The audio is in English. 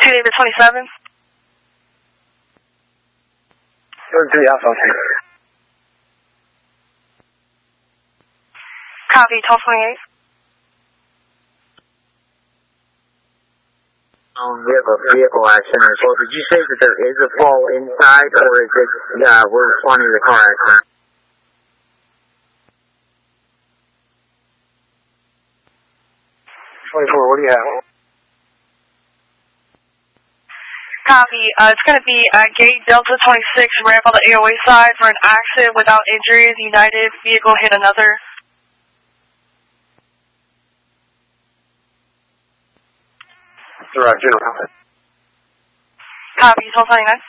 David 27. 33 Alpha. Copy, 1228. We have a vehicle accident as well. Did you say that there is a fall inside, or is it, we're responding to the car accident? What do you have? Copy. It's going to be gate Delta 26, ramp on the AOA side for an accident without injuries. United vehicle hit another. General. Copy, 1229.